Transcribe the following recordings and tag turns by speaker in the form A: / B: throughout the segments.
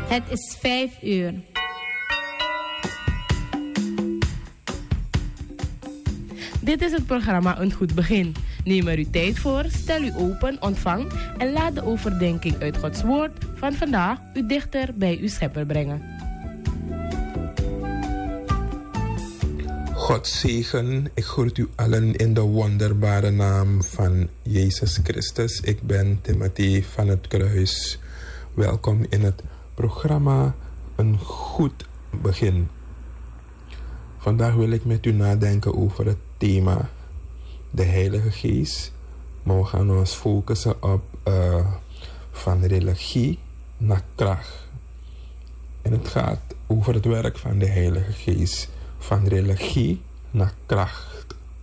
A: Het is 5 uur.
B: Dit is het programma Een Goed Begin. Neem er uw tijd voor, stel u open, ontvang en laat de overdenking uit Gods Woord van vandaag u dichter bij uw Schepper brengen.
C: God zegen, ik groet u allen in de wonderbare naam van Jezus Christus. Ik ben Timothy van het Kruis. Welkom in het programma Een Goed Begin. Vandaag wil ik met u nadenken over het thema de Heilige Geest. Maar we gaan ons focussen op van religie naar kracht. En het gaat over het werk van de Heilige Geest. Van religie naar kracht.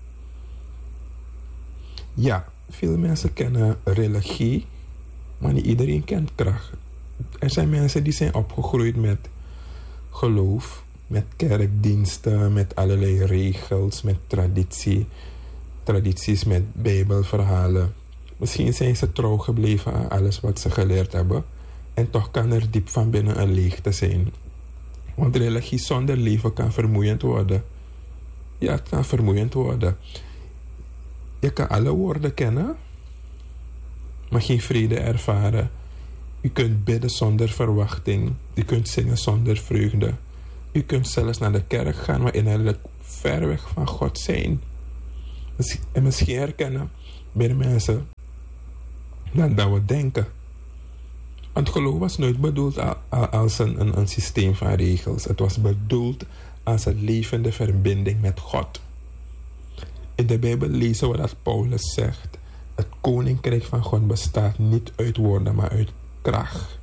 C: Ja, veel mensen kennen religie, maar niet iedereen kent kracht. Er zijn mensen die zijn opgegroeid met geloof, met kerkdiensten, met allerlei regels, met tradities, met bijbelverhalen. Misschien zijn ze trouw gebleven aan alles wat ze geleerd hebben. En toch kan er diep van binnen een leegte zijn. Want religie zonder leven kan vermoeiend worden. Ja, het kan vermoeiend worden. Je kan alle woorden kennen, maar geen vrede ervaren. U kunt bidden zonder verwachting. U kunt zingen zonder vreugde. U kunt zelfs naar de kerk gaan, maar innerlijk ver weg van God zijn. En misschien herkennen bij de mensen dat we denken. Want geloof was nooit bedoeld als een systeem van regels. Het was bedoeld als een levende verbinding met God. In de Bijbel lezen we dat Paulus zegt: het koninkrijk van God bestaat niet uit woorden, maar uit kracht.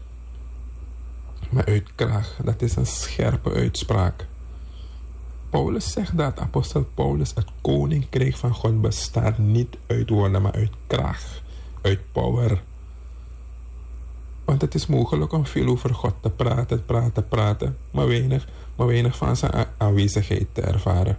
C: Maar uit kracht, dat is een scherpe uitspraak. Paulus zegt dat, apostel Paulus, het koninkrijk van God bestaat niet uit woorden, maar uit kracht, uit power. Want het is mogelijk om veel over God te praten, maar weinig van zijn aanwezigheid te ervaren.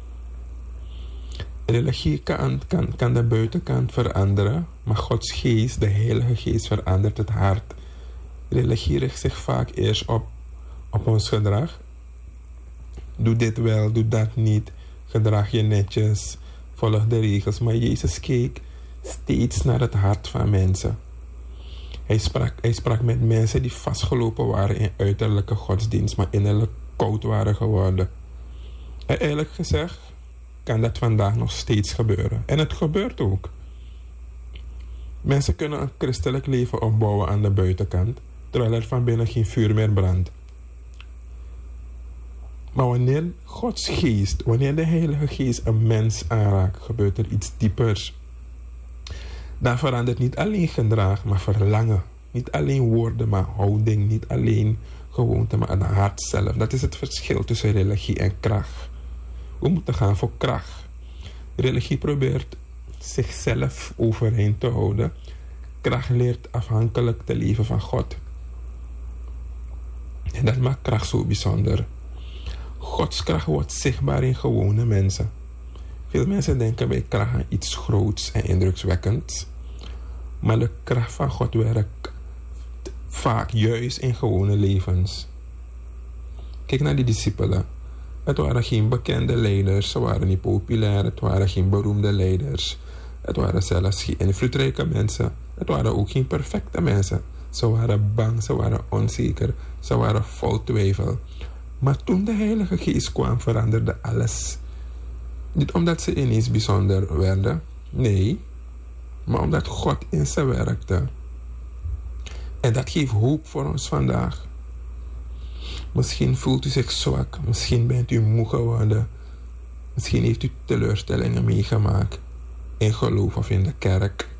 C: Religie kan de buitenkant veranderen, maar Gods geest, de Heilige Geest, verandert het hart. Religie richt zich vaak eerst op ons gedrag. Doe dit wel, doe dat niet. Gedrag je netjes, volg de regels. Maar Jezus keek steeds naar het hart van mensen. Hij sprak met mensen die vastgelopen waren in uiterlijke godsdienst, maar innerlijk koud waren geworden. En eerlijk gezegd kan dat vandaag nog steeds gebeuren. En het gebeurt ook. Mensen kunnen een christelijk leven opbouwen aan de buitenkant, terwijl er van binnen geen vuur meer brandt. Maar wanneer Gods geest, wanneer de Heilige Geest een mens aanraakt, gebeurt er iets diepers. Dan verandert niet alleen gedrag, maar verlangen. Niet alleen woorden, maar houding. Niet alleen gewoonte, maar het hart zelf. Dat is het verschil tussen religie en kracht. We moeten gaan voor kracht. Religie probeert zichzelf overeind te houden. Kracht leert afhankelijk te leven van God. En dat maakt kracht zo bijzonder. Gods kracht wordt zichtbaar in gewone mensen. Veel mensen denken bij kracht aan iets groots en indrukwekkends. Maar de kracht van God werkt vaak juist in gewone levens. Kijk naar die discipelen. Het waren geen bekende leiders, ze waren niet populair, het waren geen beroemde leiders. Het waren zelfs geen invloedrijke mensen. Het waren ook geen perfecte mensen. Ze waren bang, ze waren onzeker, ze waren vol twijfel. Maar toen de Heilige Geest kwam, veranderde alles. Niet omdat ze ineens bijzonder werden, nee, maar omdat God in ze werkte. En dat geeft hoop voor ons vandaag. Misschien voelt u zich zwak, misschien bent u moe geworden, misschien heeft u teleurstellingen meegemaakt in geloof of in de kerk.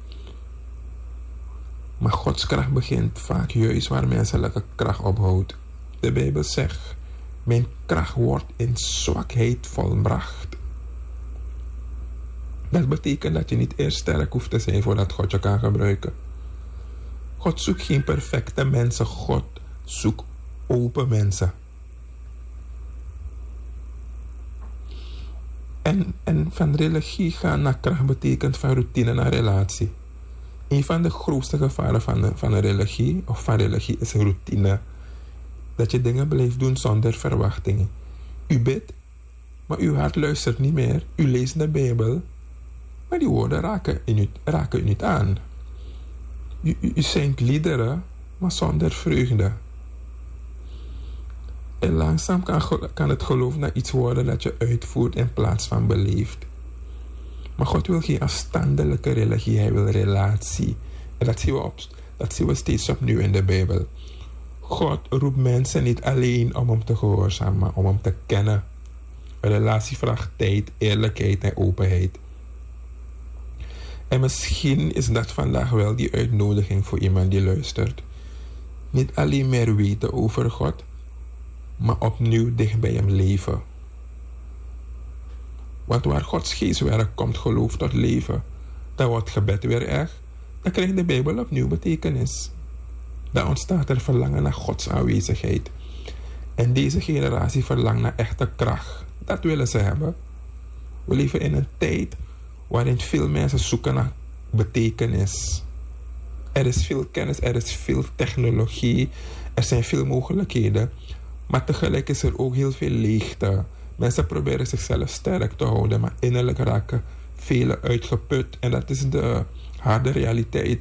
C: Maar Gods kracht begint vaak juist waar menselijke kracht ophoudt. De Bijbel zegt: mijn kracht wordt in zwakheid volbracht. Dat betekent dat je niet eerst sterk hoeft te zijn voordat God je kan gebruiken. God zoekt geen perfecte mensen. God zoekt open mensen. En van religie gaan naar kracht betekent van routine naar relatie. Een van de grootste gevaren van een religie of van religie is routine. Dat je dingen blijft doen zonder verwachtingen. U bidt, maar uw hart luistert niet meer. U leest de Bijbel, maar die woorden raken u niet aan. U zingt liederen, maar zonder vreugde. En langzaam kan het geloof naar iets worden dat je uitvoert in plaats van beleeft. Maar God wil geen afstandelijke religie, hij wil relatie. En dat zien we steeds opnieuw in de Bijbel. God roept mensen niet alleen om hem te gehoorzamen, maar om hem te kennen. Een relatie vraagt tijd, eerlijkheid en openheid. En misschien is dat vandaag wel die uitnodiging voor iemand die luistert. Niet alleen meer weten over God, maar opnieuw dicht bij hem leven. Want waar Gods geest werkt, komt geloof tot leven. Dan wordt gebed weer echt. Dan krijgt de Bijbel opnieuw betekenis. Dan ontstaat er verlangen naar Gods aanwezigheid. En deze generatie verlangt naar echte kracht. Dat willen ze hebben. We leven in een tijd waarin veel mensen zoeken naar betekenis. Er is veel kennis, er is veel technologie, er zijn veel mogelijkheden. Maar tegelijk is er ook heel veel leegte. Mensen proberen zichzelf sterk te houden, maar innerlijk raken velen uitgeput. En dat is de harde realiteit.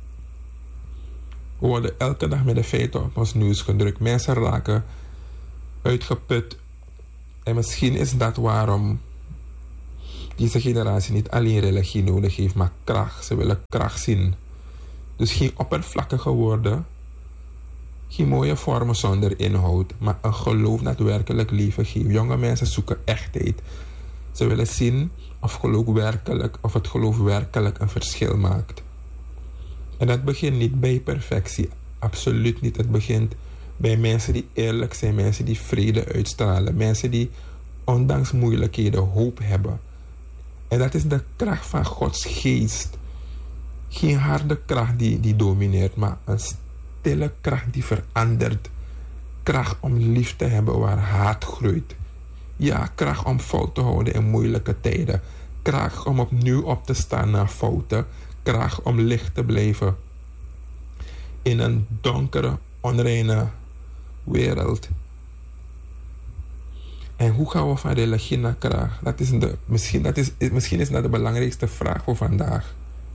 C: We worden elke dag met de feiten op ons nieuws gedrukt. Mensen raken uitgeput. En misschien is dat waarom deze generatie niet alleen religie nodig heeft, maar kracht. Ze willen kracht zien. Dus geen oppervlakkige woorden, geen mooie vormen zonder inhoud, maar een geloof dat werkelijk leven geeft. Jonge mensen zoeken echtheid. Ze willen zien of het geloof werkelijk een verschil maakt. En dat begint niet bij perfectie, absoluut niet. Het begint bij mensen die eerlijk zijn, mensen die vrede uitstralen, mensen die ondanks moeilijkheden hoop hebben. En dat is de kracht van Gods geest. Geen harde kracht die domineert, maar een stille kracht die verandert. Kracht om lief te hebben waar haat groeit. Ja, kracht om vol te houden in moeilijke tijden. Kracht om opnieuw op te staan na fouten. Kracht om licht te blijven in een donkere, onreine wereld. En hoe gaan we van religie naar kracht? Misschien is dat de belangrijkste vraag voor vandaag.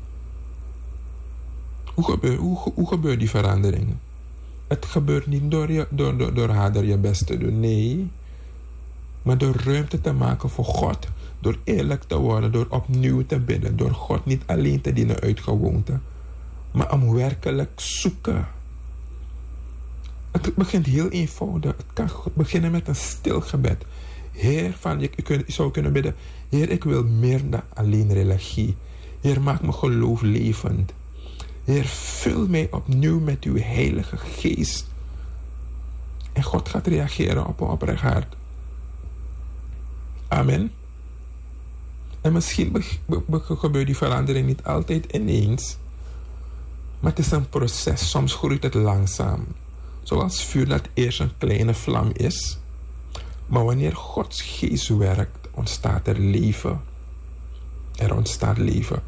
C: Hoe gebeurt die verandering? Het gebeurt niet door harder je best te doen, nee. Maar door ruimte te maken voor God. Door eerlijk te worden, door opnieuw te bidden. Door God niet alleen te dienen uit gewoonte, maar om werkelijk zoeken. Het begint heel eenvoudig. Het kan beginnen met een stil gebed. Heer, je zou kunnen bidden. Heer, ik wil meer dan alleen religie. Heer, maak mijn geloof levend. Heer, vul mij opnieuw met uw heilige geest. En God gaat reageren op een oprecht hart. Amen. En misschien gebeurt die verandering niet altijd ineens. Maar het is een proces. Soms groeit het langzaam. Zoals vuur dat eerst een kleine vlam is. Maar wanneer Gods geest werkt, ontstaat er leven. Er ontstaat leven.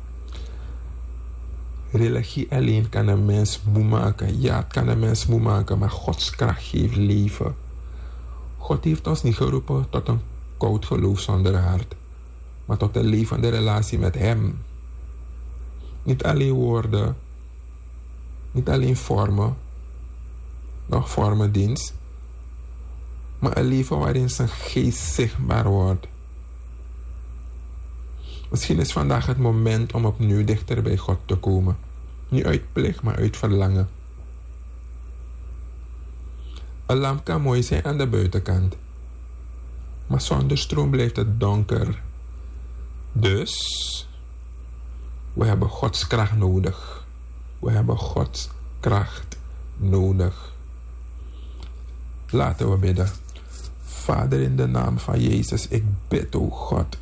C: Religie alleen kan een mens moe maken. Ja, het kan een mens moe maken, maar Gods kracht geeft leven. God heeft ons niet geroepen tot een koud geloof zonder hart, maar tot een levende relatie met Hem. Niet alleen woorden, niet alleen vormen, nog vormendienst, maar een leven waarin zijn geest zichtbaar wordt. Misschien is vandaag het moment om opnieuw dichter bij God te komen. Niet uit plicht, maar uit verlangen. Een lamp kan mooi zijn aan de buitenkant, maar zonder stroom blijft het donker. Dus, we hebben Gods kracht nodig. We hebben Gods kracht nodig. Laten we bidden. Vader, in de naam van Jezus, ik bid, o God.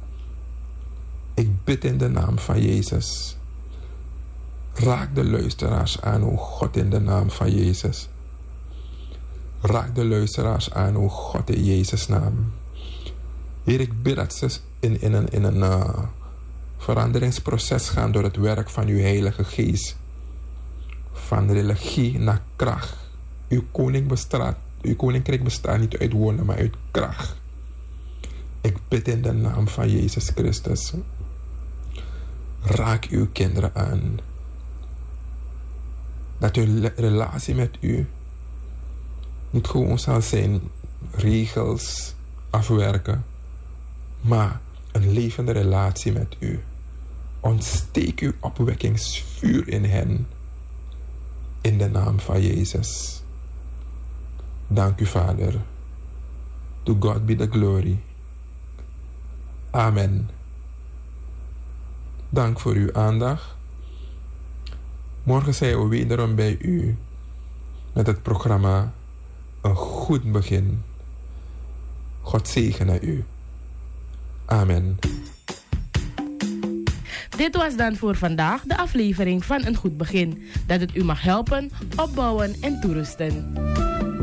C: Ik bid in de naam van Jezus. Raak de luisteraars aan, o God, in de naam van Jezus. Raak de luisteraars aan, o God, in Jezus' naam. Heer, ik bid dat ze in een veranderingsproces gaan door het werk van uw Heilige Geest. Van religie naar kracht. Uw koning Uw koninkrijk bestaat niet uit woorden, maar uit kracht. Ik bid in de naam van Jezus Christus. Raak uw kinderen aan. Dat uw relatie met u niet gewoon zal zijn regels afwerken, maar een levende relatie met u. Ontsteek uw opwekkingsvuur in hen. In de naam van Jezus. Dank u, Vader. To God be the glory. Amen. Dank voor uw aandacht. Morgen zijn we wederom bij u met het programma Een Goed Begin. God zegene u. Amen.
B: Dit was dan voor vandaag de aflevering van Een Goed Begin. Dat het u mag helpen, opbouwen en toerusten.